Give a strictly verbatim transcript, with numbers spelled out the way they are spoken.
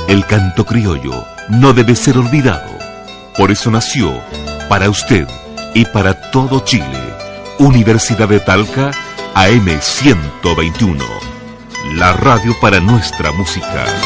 El canto criollo no debe ser olvidado. Por eso nació, para usted y para todo Chile, Universidad de Talca A M ciento veintiuno, la radio para nuestra música.